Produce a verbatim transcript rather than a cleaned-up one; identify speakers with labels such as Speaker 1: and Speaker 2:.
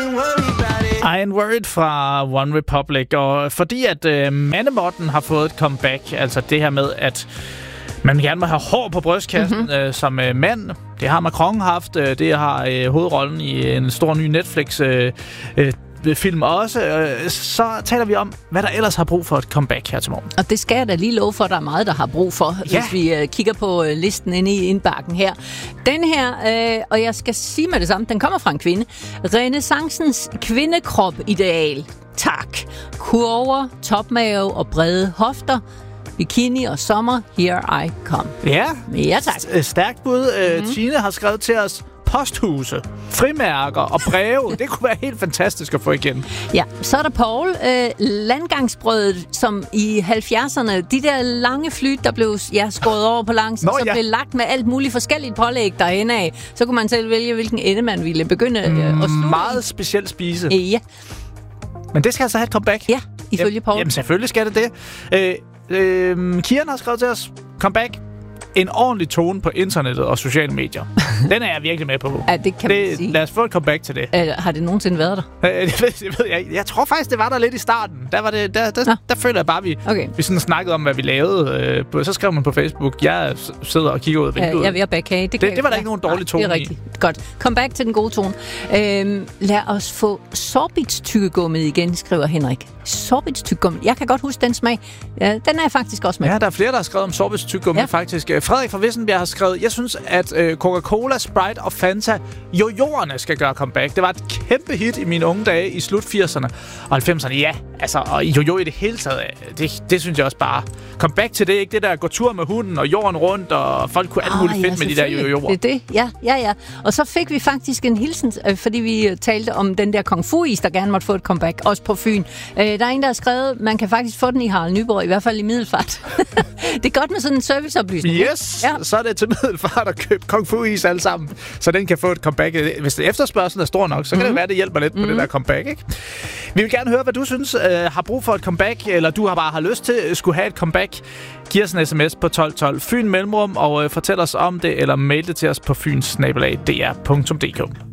Speaker 1: I Ain't Worried fra One Republic. Og fordi at øh, Mandemotten har fået et comeback, altså det her med, at man gerne må have hår på brystkassen mm-hmm. øh, som øh, mand. Det har Macron haft. Øh, det har øh, hovedrollen i en stor ny Netflix øh, øh, film også. Øh, så taler vi om, hvad der ellers har brug for et comeback her til morgen.
Speaker 2: Og det skal jeg da lige love for, at der er meget, der har brug for, ja. Hvis vi øh, kigger på øh, listen inde i indbakken her. Den her, øh, og jeg skal sige med det samme, den kommer fra en kvinde. Renæssancens kvindekrop-ideal. Tak. Kurver, topmave og brede hofter. Bikini og sommer, here I come.
Speaker 1: Ja,
Speaker 2: ja tak.
Speaker 1: Stærkt bud. Mm-hmm. Tine har skrevet til os, posthuse, frimærker og breve. Det kunne være helt fantastisk at få igen.
Speaker 2: Ja, så er der Paul. Øh, landgangsbrødet, som i halvfjerdserne, de der lange fly, der blev ja, skåret over på langs, Nå, så ja. blev lagt med alt muligt forskelligt pålæg derhen af. Så kunne man selv vælge, hvilken ende man ville begynde øh, at slutte.
Speaker 1: Meget speciel spise.
Speaker 2: Øh, ja.
Speaker 1: Men det skal altså have et comeback?
Speaker 2: Ja, ifølge Paul.
Speaker 1: Jamen selvfølgelig skal det det. Øh, øh, Kian har skrevet til os, comeback. En ordentlig tone på internettet og sociale medier. Den er jeg virkelig med på.
Speaker 2: Ja, det kan det, man sige.
Speaker 1: Lad os få et comeback til det.
Speaker 2: Øh, har det nogensinde været der?
Speaker 1: Øh, jeg, ved, jeg, ved, jeg, jeg tror faktisk, det var der lidt i starten. Der, var det, der, der, der, der føler jeg bare, vi,
Speaker 2: okay. vi
Speaker 1: sådan snakkede om, hvad vi lavede. Øh, så skrev man på Facebook, jeg sidder og kigger ud af vinduet.
Speaker 2: Øh, jeg er ved at bage kage.
Speaker 1: Det, det, det var der ikke nogen dårlig tone i.
Speaker 2: Det er rigtigt. I. Godt. Comeback til den gode tone. Øhm, lad os få sorbitstykkegummet igen, skriver Henrik. Sorbitstykkegummi. Jeg kan godt huske den smag. Ja, den er jeg faktisk også med.
Speaker 1: Ja, der er flere, der har skrevet om sorbitstykkegummi, ja. faktisk. Frederik fra Vissenbjerg har skrevet, jeg synes, at øh, Coca-Cola, Sprite og Fanta jojoerne skal gøre comeback. Det var et kæmpe hit i mine unge dage i slut firserne og halvfemserne. Ja, altså, og jojo i det hele taget, det, det synes jeg også bare. Comeback til det, ikke det der gå tur med hunden og jorden rundt, og folk kunne alt muligt oh, fedt ja, med de der jojoer.
Speaker 2: Det er det, ja, ja, ja. Og så fik vi faktisk en hilsen, øh, fordi vi talte om den der Kung Fu-is, der gerne måtte få et comeback, også på Fyn. Øh, der er en, der har skrevet, man kan faktisk få den i Harald Nyborg, i hvert fald i Middelfart. Det er godt med sådan en serviceoplysning.
Speaker 1: Yes, ja. Så er det til Middelfart at købe Kung Fu-is alle sammen, så den kan få et comeback. Hvis efterspørgselen er stor nok, så kan mm-hmm. det være, det hjælper lidt på mm-hmm. det der comeback, ikke? Vi vil gerne høre, hvad du synes øh, har brug for et comeback, eller du har bare har lyst til at skulle have et comeback. Giv os en sms på tolv tolv Fyn Mellemrum, og øh, fortæl os om det, eller mail det til os på fyns snabel-a d r punktum d k.